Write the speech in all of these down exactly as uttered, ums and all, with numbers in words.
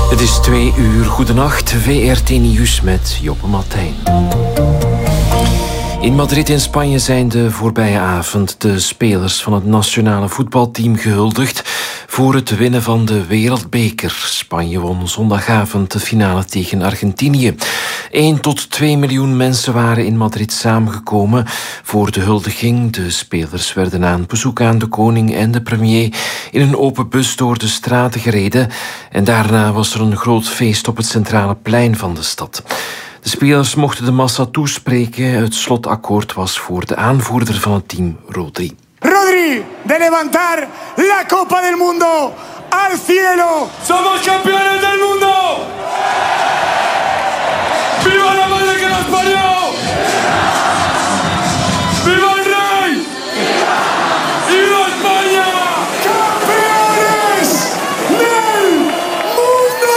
Het is twee uur. Goedenacht. V R T Nieuws met Joppe Martijn. In Madrid in Spanje zijn de voorbije avond de spelers van het nationale voetbalteam gehuldigd voor het winnen van de Wereldbeker. Spanje won zondagavond de finale tegen Argentinië. één tot twee miljoen mensen waren in Madrid samengekomen voor de huldiging. De spelers werden na een bezoek aan de koning en de premier in een open bus door de straten gereden. En daarna was er een groot feest op het centrale plein van de stad. De spelers mochten de massa toespreken. Het slotakkoord was voor de aanvoerder van het team, Rodri. Rodri, de levantar la Copa del Mundo al cielo. Somos campeones del mundo. Viva la madre que nos parió. Viva el rey. Viva España. Campeones del mundo.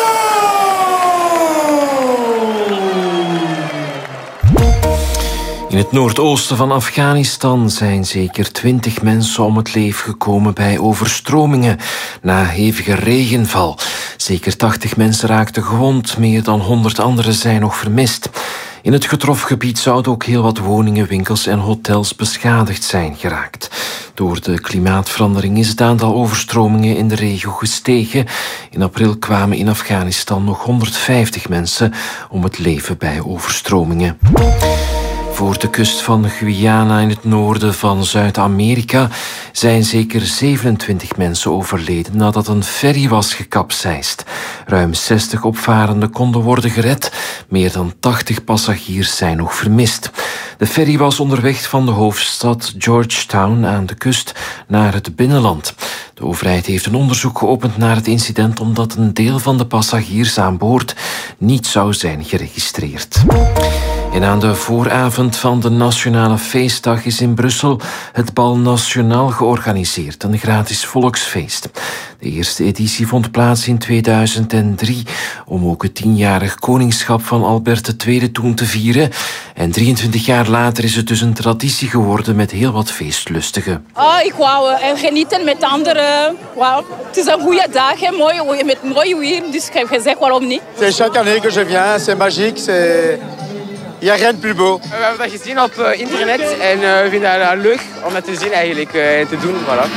In het noordoosten van Afghanistan zijn zeker twintig mensen om het leven gekomen bij overstromingen na hevige regenval. Zeker tachtig mensen raakten gewond, meer dan honderd anderen zijn nog vermist. In het getroffen gebied zouden ook heel wat woningen, winkels en hotels beschadigd zijn geraakt. Door de klimaatverandering is het aantal overstromingen in de regio gestegen. In april kwamen in Afghanistan nog honderdvijftig mensen om het leven bij overstromingen. Voor de kust van Guyana in het noorden van Zuid-Amerika zijn zeker zevenentwintig mensen overleden nadat een ferry was gekapseist. Ruim zestig opvarenden konden worden gered. Meer dan tachtig passagiers zijn nog vermist. De ferry was onderweg van de hoofdstad Georgetown aan de kust naar het binnenland. De overheid heeft een onderzoek geopend naar het incident omdat een deel van de passagiers aan boord niet zou zijn geregistreerd. En aan de vooravond van de Nationale Feestdag is in Brussel het Bal Nationaal georganiseerd, een gratis volksfeest. De eerste editie vond plaats in tweeduizend drie om ook het tienjarig koningschap van Albert de Tweede toen te vieren. En drieëntwintig jaar later is het dus een traditie geworden met heel wat feestlustigen. Oh, ik wou uh, genieten met anderen. Wow. Het is een goede dag, hè? Mooi, met mooi weer, dus ik heb gezegd waarom niet. C'est chaque année que je viens, c'est magique, c'est... Il y a rien de plus beau. We hebben dat gezien op uh, internet en uh, we vinden dat uh, leuk om dat te zien eigenlijk uh, en te doen. Voilà.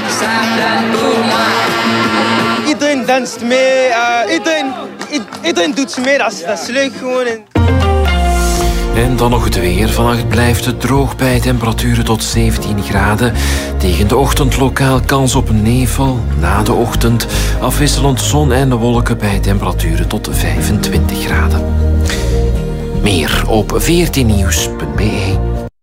Iedereen danst mee, uh, iedereen, iedereen doet mee, dat is, dat is leuk gewoon. En dan nog het weer. Vannacht blijft het droog bij temperaturen tot zeventien graden. Tegen de ochtend lokaal kans op nevel. Na de ochtend afwisselend zon en wolken bij temperaturen tot vijfentwintig graden. Meer op v r t nieuws punt b e.